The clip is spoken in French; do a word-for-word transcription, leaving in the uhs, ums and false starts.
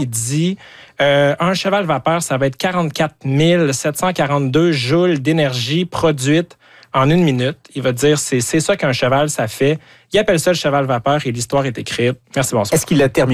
il dit euh, un cheval vapeur, ça va être quarante-quatre mille sept cent quarante-deux joules d'énergie produite en une minute. Il va dire c'est c'est ça qu'un cheval, ça fait. Il appelle ça le cheval vapeur et l'histoire est écrite. Merci, bonsoir. Est-ce qu'il a terminé